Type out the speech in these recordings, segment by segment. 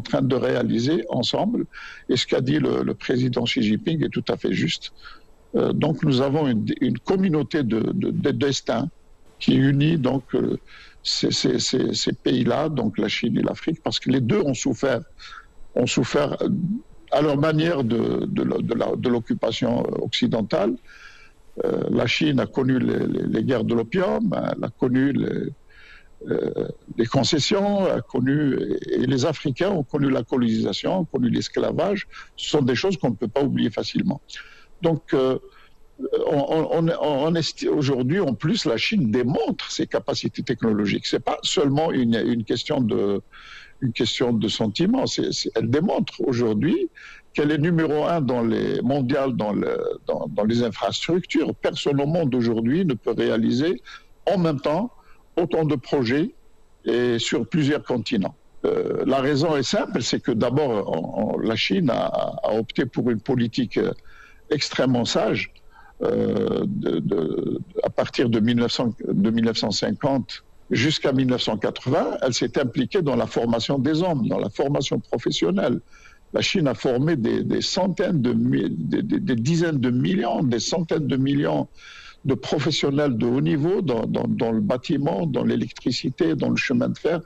en train de réaliser ensemble. Et ce qu'a dit le président Xi Jinping est tout à fait juste. Donc nous avons une communauté de destin qui unit donc ces pays-là, donc la Chine et l'Afrique, parce que les deux ont souffert à leur manière de l'occupation occidentale. La Chine a connu les guerres de l'opium, elle a connu les concessions, et les Africains ont connu la colonisation, ont connu l'esclavage. Ce sont des choses qu'on ne peut pas oublier facilement. Donc, aujourd'hui, en plus, la Chine démontre ses capacités technologiques. Ce n'est pas seulement une question de sentiment. Elle démontre aujourd'hui qu'elle est numéro 1 mondial dans les infrastructures. Personne au monde aujourd'hui ne peut réaliser en même temps autant de projets et sur plusieurs continents. La raison est simple, c'est que d'abord, la Chine a opté pour une politique extrêmement sage. À partir de 1950 jusqu'à 1980, elle s'est impliquée dans la formation des hommes, dans la formation professionnelle. La Chine a formé des dizaines de millions, des centaines de millions de professionnels de haut niveau dans le bâtiment, dans l'électricité, dans le chemin de fer.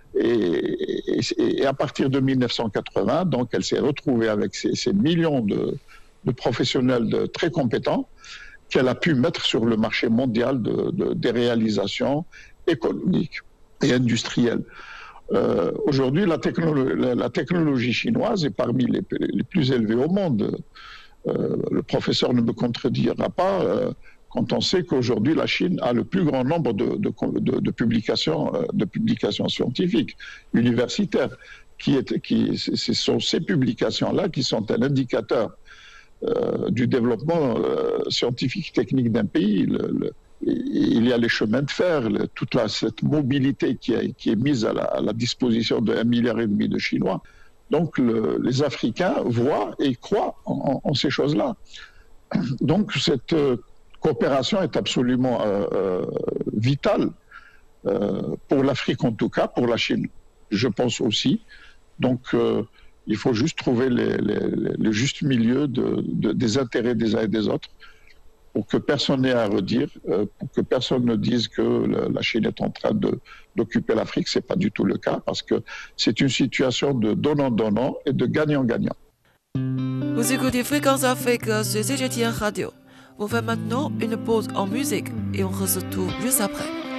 Et à partir de 1980, donc, elle s'est retrouvée avec ces millions de professionnels très compétents qu'elle a pu mettre sur le marché mondial des réalisations économiques et industrielles. Aujourd'hui, la technologie chinoise est parmi les plus élevées au monde. Le professeur ne me contredira pas quand on sait qu'aujourd'hui, la Chine a le plus grand nombre de publications scientifiques, universitaires. Ce sont ces publications-là qui sont un indicateur du développement scientifique technique d'un pays. Il y a les chemins de fer, toute cette mobilité qui est mise à la disposition de 1,5 milliard de Chinois. Donc les Africains voient et croient en ces choses-là. Donc cette coopération est absolument vitale pour l'Afrique en tout cas, pour la Chine, je pense aussi. Donc il faut juste trouver le juste milieu des intérêts des uns et des autres pour que personne n'ait à redire, pour que personne ne dise que la Chine est en train d'occuper l'Afrique. Ce n'est pas du tout le cas parce que c'est une situation de donnant-donnant et de gagnant-gagnant. Vous écoutez Fréquence Afrique sur CGTN Radio. On fait maintenant une pause en musique et on se retrouve juste après.